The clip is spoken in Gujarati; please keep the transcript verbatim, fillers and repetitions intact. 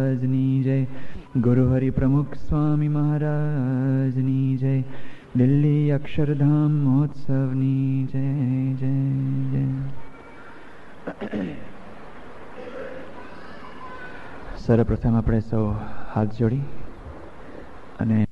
ની જય. ગુરુ હરિ પ્રમુખ સ્વામી મહારાજની જય. દિલ્હી અક્ષરધામ મહોત્સવની જય જય જય. સર્વપ્રથમ આપણે સૌ હાથ જોડી અને